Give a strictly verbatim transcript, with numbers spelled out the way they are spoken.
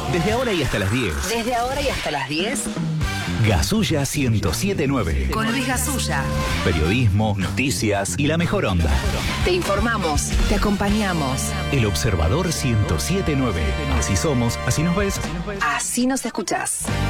Desde ahora y hasta las diez. Desde ahora y hasta las diez. Gasulla ciento siete punto nueve. Con Luis Gasulla. Periodismo, noticias y la mejor onda. Te informamos, te acompañamos. El Observador ciento siete punto nueve. Así somos, así nos ves. Así nos escuchás.